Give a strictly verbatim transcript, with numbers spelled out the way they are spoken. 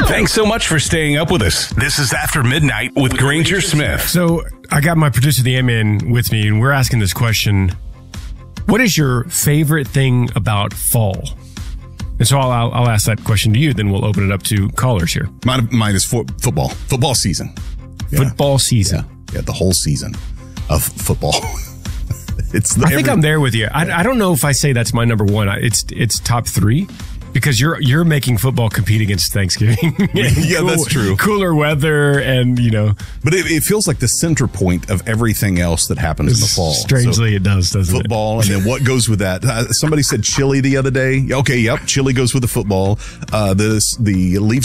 Thanks so much for staying up with us. This is After Midnight with Granger Smith. So I got my producer, the A-Man, with me, and we're asking this question. What is your favorite thing about fall? And so I'll, I'll ask that question to you, then we'll open it up to callers here. Mine, mine is fo- football. Football season. Yeah. Football season. Yeah. yeah, the whole season of football. It's I think every- I'm there with you. I, I don't know if I say that's my number one. It's it's top three. Because you're you're making football compete against Thanksgiving. Yeah, cool, that's true. Cooler weather and, you know. But it, it feels like the center point of everything else that happens in the fall. Strangely, so, it does, doesn't football, it? Football, and then what goes with that? Uh, somebody said chili the other day. Okay, yep, chili goes with the football. Uh, the, the Leafs